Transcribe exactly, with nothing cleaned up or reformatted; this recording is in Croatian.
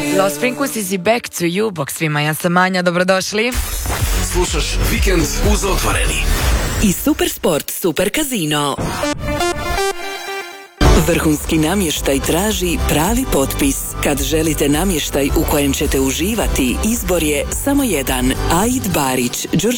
Los Princus is back to you. Bok svima, ja sam Manja, dobrodošli. Slušaš Vikend uz Otvoreni. I Supersport Super Casino. Vrhunski namještaj traži pravi potpis. Kad želite namještaj u kojem ćete uživati, izbor je samo jedan. Aid Barić, Đurđević